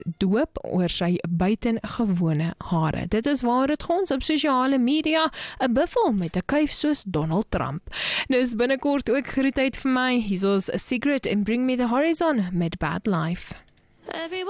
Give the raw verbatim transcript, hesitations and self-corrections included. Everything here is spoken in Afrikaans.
doop oor sy buitengewone hare. Dit is waar dit gons op sosiale media, 'n buffel met 'n kuif soos Donald Trump. Nou is binnekort ook groetheid vir my. Hier is A Secret en Bring Me the Horizon met Bad Life.